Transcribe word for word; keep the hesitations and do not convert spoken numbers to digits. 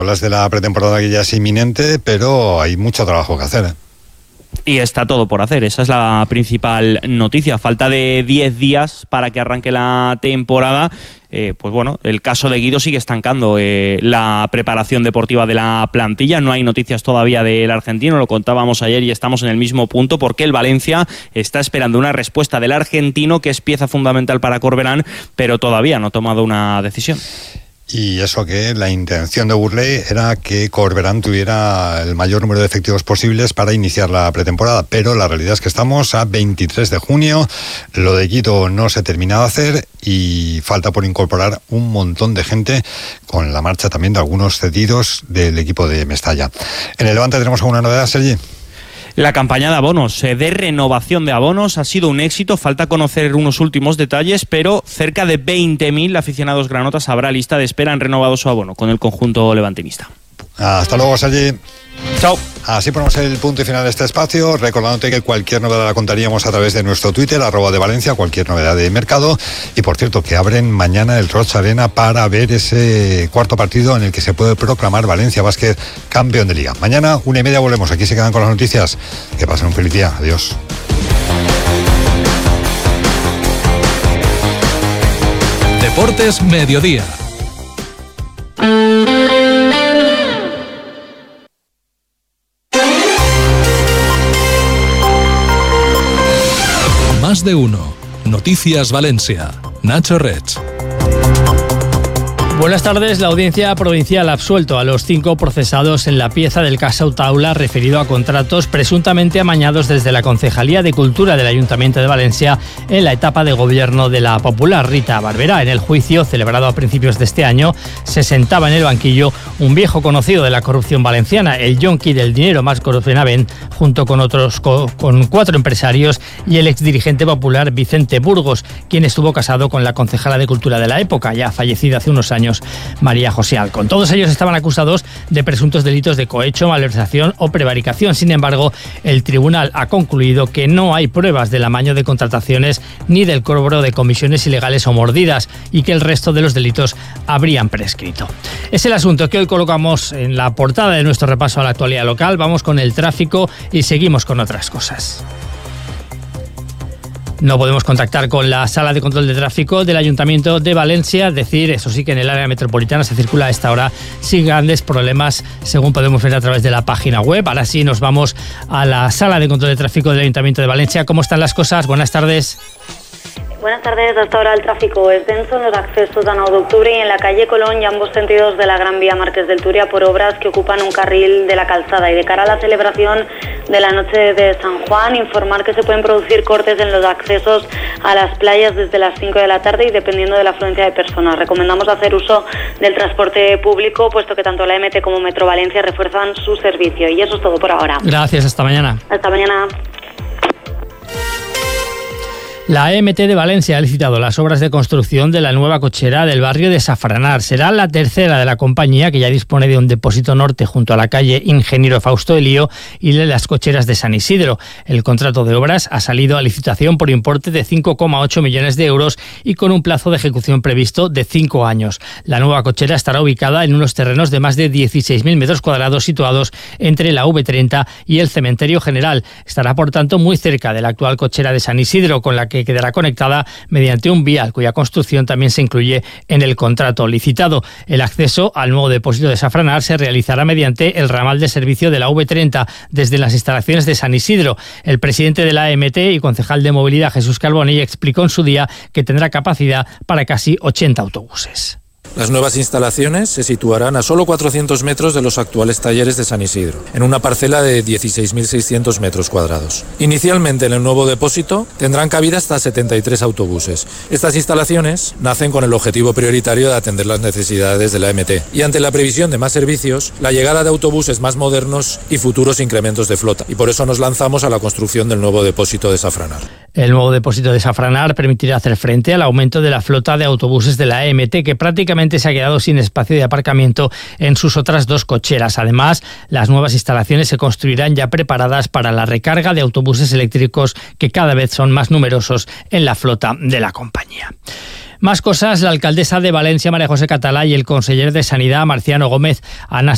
Hablas de la pretemporada que ya es inminente, pero hay mucho trabajo que hacer, ¿eh? Y está todo por hacer, esa es la principal noticia. Falta de diez días para que arranque la temporada. Eh, pues bueno, el caso de Guido sigue estancando eh, la preparación deportiva de la plantilla. No hay noticias todavía del argentino, lo contábamos ayer y estamos en el mismo punto, porque el Valencia está esperando una respuesta del argentino, que es pieza fundamental para Corberán, pero todavía no ha tomado una decisión. Y eso que la intención de Burley era que Corberán tuviera el mayor número de efectivos posibles para iniciar la pretemporada, pero la realidad es que estamos a veintitrés de junio, lo de Guido no se termina de hacer y falta por incorporar un montón de gente, con la marcha también de algunos cedidos del equipo de Mestalla. En el Levante tenemos alguna novedad, Sergi. La campaña de abonos, de renovación de abonos, ha sido un éxito. Falta conocer unos últimos detalles, pero cerca de veinte mil aficionados granotas habrá lista de espera, han renovado su abono con el conjunto levantinista. Hasta luego, Sergi. Chao. Así ponemos el punto y final de este espacio, recordándote que cualquier novedad la contaríamos a través de nuestro Twitter, arroba de Valencia, cualquier novedad de mercado. Y por cierto, que abren mañana el Roig Arena para ver ese cuarto partido en el que se puede proclamar Valencia Basket campeón de Liga. Mañana, una y media, volvemos. Aquí se quedan con las noticias. Que pasen un feliz día. Adiós. Deportes Mediodía. Más de uno. Noticias Valencia. Nacho Rech. Buenas tardes. La Audiencia Provincial ha absuelto a los cinco procesados en la pieza del caso Taula referido a contratos presuntamente amañados desde la Concejalía de Cultura del Ayuntamiento de Valencia en la etapa de gobierno de la popular Rita Barberá. En el juicio, celebrado a principios de este año, se sentaba en el banquillo un viejo conocido de la corrupción valenciana, el yonki del dinero más corrupcionaven, junto con otros con cuatro empresarios y el exdirigente popular Vicente Burgos, quien estuvo casado con la concejala de Cultura de la época, ya fallecida hace unos años, María José Alcón. Todos ellos estaban acusados de presuntos delitos de cohecho, malversación o prevaricación. Sin embargo, el tribunal ha concluido que no hay pruebas del amaño de contrataciones ni del cobro de comisiones ilegales o mordidas y que el resto de los delitos habrían prescrito. Es el asunto que hoy colocamos en la portada de nuestro repaso a la actualidad local. Vamos con el tráfico y seguimos con otras cosas. No podemos contactar con la Sala de Control de Tráfico del Ayuntamiento de Valencia. Decir, eso sí, que en el área metropolitana se circula a esta hora sin grandes problemas, según podemos ver a través de la página web. Ahora sí, nos vamos a la Sala de Control de Tráfico del Ayuntamiento de Valencia. ¿Cómo están las cosas? Buenas tardes. Buenas tardes. Hasta ahora el tráfico es denso en los accesos a nueve de octubre y en la calle Colón y ambos sentidos de la Gran Vía Marqués del Turia por obras que ocupan un carril de la calzada. Y de cara a la celebración de la noche de San Juan, informar que se pueden producir cortes en los accesos a las playas desde las cinco de la tarde y dependiendo de la afluencia de personas. Recomendamos hacer uso del transporte público, puesto que tanto la M T como Metro Valencia refuerzan su servicio. Y eso es todo por ahora. Gracias, hasta mañana. Hasta mañana. La A M T de Valencia ha licitado las obras de construcción de la nueva cochera del barrio de Safranar. Será la tercera de la compañía, que ya dispone de un depósito norte junto a la calle Ingeniero Fausto Elío y de las cocheras de San Isidro. El contrato de obras ha salido a licitación por importe de cinco coma ocho millones de euros y con un plazo de ejecución previsto de cinco años. La nueva cochera estará ubicada en unos terrenos de más de dieciséis mil metros cuadrados situados entre la V treinta y el Cementerio General. Estará, por tanto, muy cerca de la actual cochera de San Isidro, con la que quedará conectada mediante un vial cuya construcción también se incluye en el contrato licitado. El acceso al nuevo depósito de Safranar se realizará mediante el ramal de servicio de la V treinta desde las instalaciones de San Isidro. El presidente de la A M T y concejal de movilidad, Jesús Carbonell, explicó en su día que tendrá capacidad para casi ochenta autobuses. Las nuevas instalaciones se situarán a solo cuatrocientos metros de los actuales talleres de San Isidro, en una parcela de dieciséis mil seiscientos metros cuadrados. Inicialmente, en el nuevo depósito tendrán cabida hasta setenta y tres autobuses. Estas instalaciones nacen con el objetivo prioritario de atender las necesidades de la A M T y ante la previsión de más servicios, la llegada de autobuses más modernos y futuros incrementos de flota. Y por eso nos lanzamos a la construcción del nuevo depósito de Safranar. El nuevo depósito de Safranar permitirá hacer frente al aumento de la flota de autobuses de la A M T, que prácticamente se ha quedado sin espacio de aparcamiento en sus otras dos cocheras. Además, las nuevas instalaciones se construirán ya preparadas para la recarga de autobuses eléctricos, que cada vez son más numerosos en la flota de la compañía. Más cosas. La alcaldesa de Valencia, María José Catalá, y el conseller de Sanidad, Marciano Gómez, han